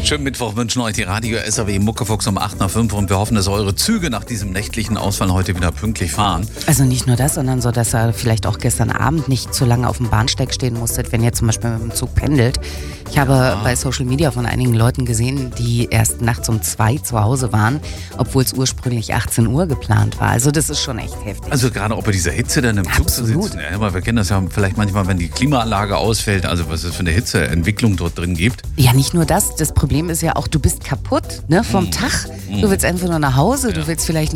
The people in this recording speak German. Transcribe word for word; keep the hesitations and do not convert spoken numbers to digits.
Schönen Mittwoch wünschen euch die Radio S R W Muckefuchs um acht nach fünf und wir hoffen, dass eure Züge nach diesem nächtlichen Ausfall heute wieder pünktlich fahren. Also nicht nur das, sondern so, dass ihr vielleicht auch gestern Abend nicht zu lange auf dem Bahnsteig stehen musstet, wenn ihr zum Beispiel mit dem Zug pendelt. Ich habe ja. bei Social Media von einigen Leuten gesehen, die erst nachts um zwei zu Hause waren, obwohl es ursprünglich achtzehn Uhr geplant war. Also das ist schon echt heftig. Also gerade auch bei dieser Hitze dann im Zug zu sitzen. Ja, aber wir kennen das ja vielleicht manchmal, wenn die Klimaanlage ausfällt, also was es für eine Hitzeentwicklung dort drin gibt. Ja, nicht nur das. Das Problem ist ja auch, du bist kaputt, ne, vom mm. Tag. Du willst einfach nur nach Hause, ja. du willst vielleicht